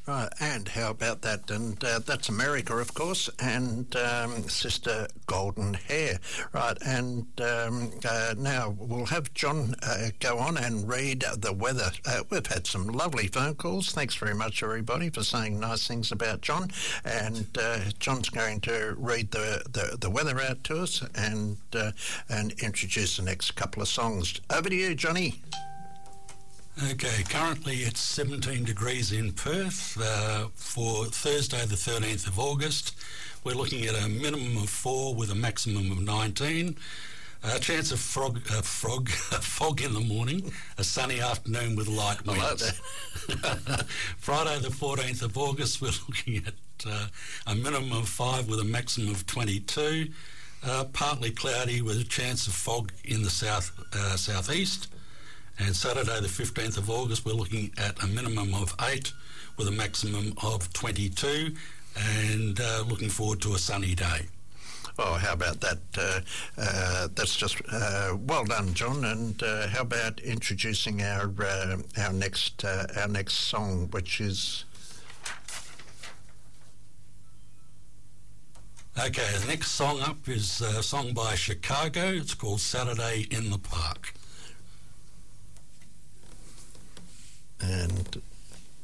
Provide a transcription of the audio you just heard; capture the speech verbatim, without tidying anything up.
Right, and how about that? And uh, that's America, of course, and um, Sister Golden Hair. Right, and um, uh, now we'll have John uh, go on and read the weather. Uh, we've had some lovely phone calls. Thanks very much, everybody, for saying nice things about John. And uh, John's going to read the, the, the weather out to us and, uh, and introduce the next couple of songs. Over to you, Johnny. Okay, currently it's seventeen degrees in Perth. Uh, for Thursday the thirteenth of August, we're looking at a minimum of four with a maximum of nineteen. A chance of frog, uh, frog, fog in the morning, a sunny afternoon with light winds. I like that. Friday the fourteenth of August, we're looking at uh, a minimum of five with a maximum of twenty-two. Uh, partly cloudy with a chance of fog in the south uh, southeast. And Saturday the fifteenth of August, we're looking at a minimum of eight with a maximum of twenty-two, and uh, looking forward to a sunny day. Oh, how about that? Uh, uh, that's just uh, well done, John. And uh, how about introducing our uh, our next uh, our next song, which is... Okay, the next song up is a song by Chicago. It's called Saturday in the Park. And